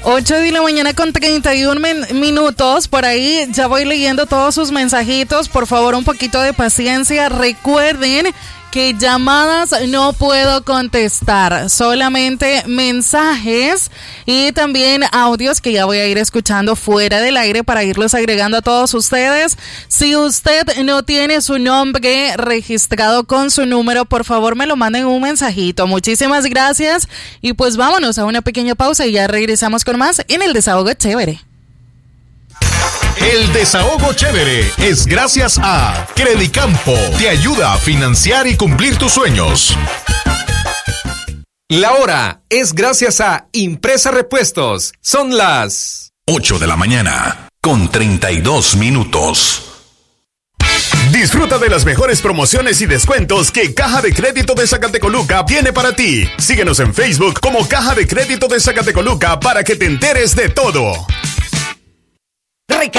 8 de la mañana con 31 minutos. Por ahí ya voy leyendo todos sus mensajitos. Por favor, un poquito de paciencia. Recuerden que llamadas no puedo contestar, solamente mensajes y también audios que ya voy a ir escuchando fuera del aire para irlos agregando a todos ustedes. Si usted no tiene su nombre registrado con su número, por favor me lo manden un mensajito. Muchísimas gracias y pues vámonos a una pequeña pausa y ya regresamos con más en el Desahogo Chévere. El Desahogo Chévere es gracias a Credicampo. Te ayuda a financiar y cumplir tus sueños. La hora es gracias a Impresa Repuestos. Son las 8 de la mañana con 32 minutos. Disfruta de las mejores promociones y descuentos que Caja de Crédito de Zacatecoluca tiene para ti. Síguenos en Facebook como Caja de Crédito de Zacatecoluca para que te enteres de todo.